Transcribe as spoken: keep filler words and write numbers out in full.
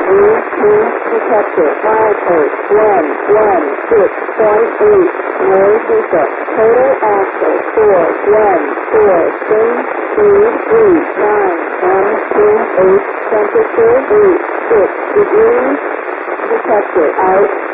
Detector five eight one one six point eight. Noise Visa. Total axle four one four. Same speed three nine one two eight. Temperature eight six degrees. Detector out.